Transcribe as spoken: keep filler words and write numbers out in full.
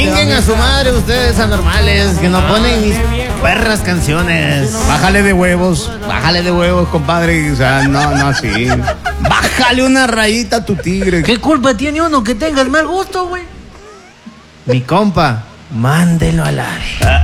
Chinguen a su madre ustedes anormales, que no ponen mis perras canciones. Bájale de huevos, bájale de huevos, compadre. O sea, no, no así. Bájale una rayita a tu tigre. ¿Qué culpa tiene uno que tenga el mal gusto, güey? Mi compa, mándelo al área.